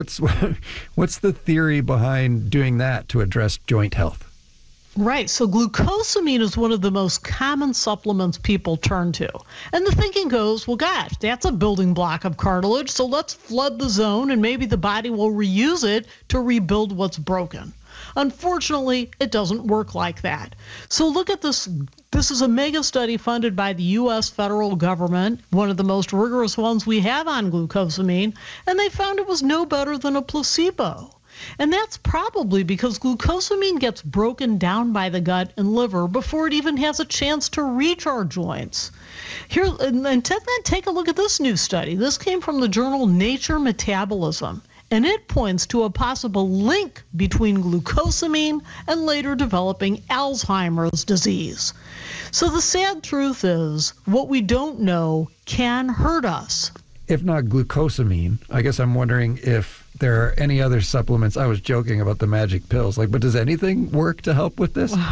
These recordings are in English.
What's, what's the theory behind doing that to address joint health? Right. So glucosamine is one of the most common supplements people turn to. And the thinking goes, well, gosh, that's a building block of cartilage, so let's flood the zone and maybe the body will reuse it to rebuild what's broken. Unfortunately, it doesn't work like that. So look at this. This is a mega study funded by the U.S. federal government, one of the most rigorous ones we have on glucosamine, and they found it was no better than a placebo. And that's probably because glucosamine gets broken down by the gut and liver before it even has a chance to reach our joints. Here, and then take a look at this new study. This came from the journal Nature Metabolism, and it points to a possible link between glucosamine and later developing Alzheimer's disease. So the sad truth is, what we don't know can hurt us. If not glucosamine, I guess I'm wondering if there are any other supplements. I was joking about the magic pills, but does anything work to help with this?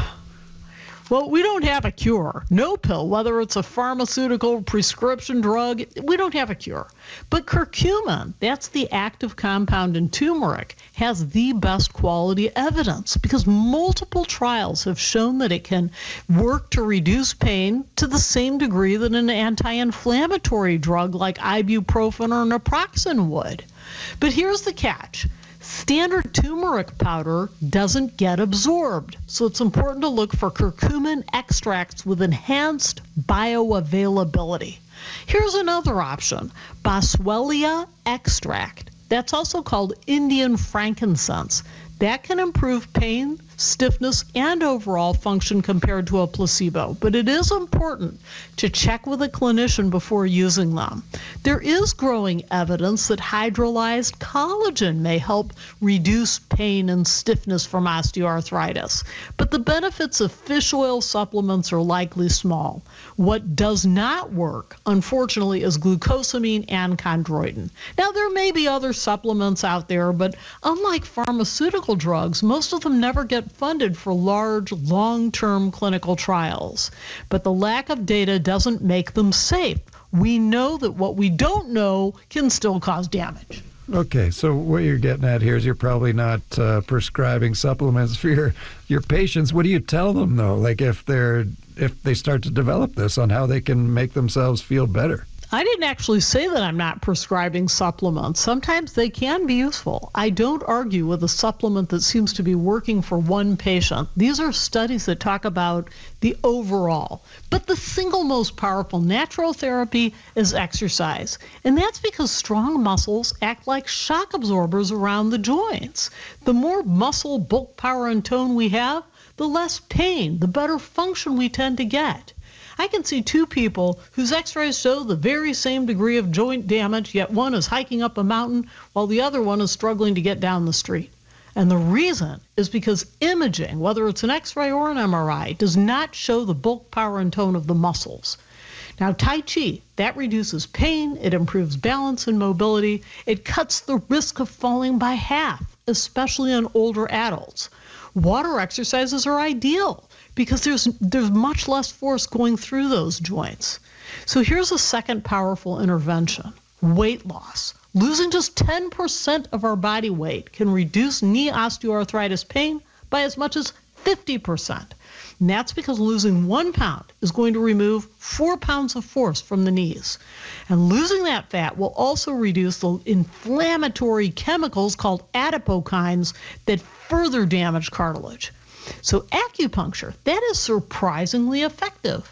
Well, we don't have a cure. No pill, whether it's a pharmaceutical prescription drug, we don't have a cure. But curcumin, that's the active compound in turmeric, has the best quality evidence because multiple trials have shown that it can work to reduce pain to the same degree that an anti-inflammatory drug like ibuprofen or naproxen would. But here's the catch. Standard turmeric powder doesn't get absorbed, so it's important to look for curcumin extracts with enhanced bioavailability. Here's another option, Boswellia extract. That's also called Indian frankincense. That can improve pain, stiffness, and overall function compared to a placebo. But it is important to check with a clinician before using them. There is growing evidence that hydrolyzed collagen may help reduce pain and stiffness from osteoarthritis. But the benefits of fish oil supplements are likely small. What does not work, unfortunately, is glucosamine and chondroitin. Now, there may be other supplements out there, but unlike pharmaceutical drugs, most of them never get funded for large, long-term clinical trials. But the lack of data doesn't make them safe. We know that what we don't know can still cause damage. Okay, so what you're getting at here is you're probably not prescribing supplements for your patients. What do you tell them, though, like if they start to develop this, on how they can make themselves feel better? I didn't actually say that I'm not prescribing supplements. Sometimes they can be useful. I don't argue with a supplement that seems to be working for one patient. These are studies that talk about the overall. But the single most powerful natural therapy is exercise. And that's because strong muscles act like shock absorbers around the joints. The more muscle, bulk, power, and tone we have, the less pain, the better function we tend to get. I can see two people whose x-rays show the very same degree of joint damage, yet one is hiking up a mountain while the other one is struggling to get down the street. And the reason is because imaging, whether it's an x-ray or an MRI, does not show the bulk, power, and tone of the muscles. Now, Tai Chi, that reduces pain, it improves balance and mobility, it cuts the risk of falling by half, especially in older adults. Water exercises are ideal because there's much less force going through those joints. So here's a second powerful intervention, weight loss. Losing just 10% of our body weight can reduce knee osteoarthritis pain by as much as 50%. And that's because losing 1 pound is going to remove 4 pounds of force from the knees. And losing that fat will also reduce the inflammatory chemicals called adipokines that further damage cartilage. So acupuncture, that is surprisingly effective.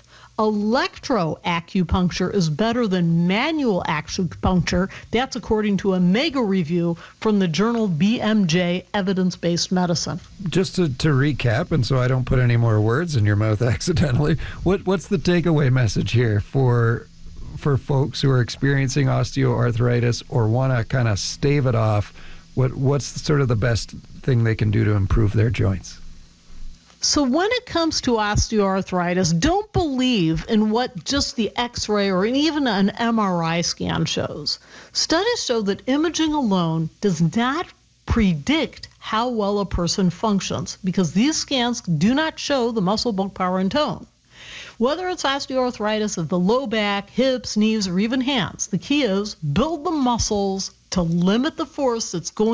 Electroacupuncture is better than manual acupuncture. That's according to a mega review from the journal BMJ, Evidence-Based Medicine. Just to recap, and so I don't put any more words in your mouth accidentally, what's the takeaway message here for folks who are experiencing osteoarthritis or want to kind of stave it off? What's sort of the best thing they can do to improve their joints? So when it comes to osteoarthritis, don't believe in what just the x-ray or even an MRI scan shows. Studies show that imaging alone does not predict how well a person functions because these scans do not show the muscle, bulk, power, and tone. Whether it's osteoarthritis of the low back, hips, knees, or even hands, the key is build the muscles to limit the force that's going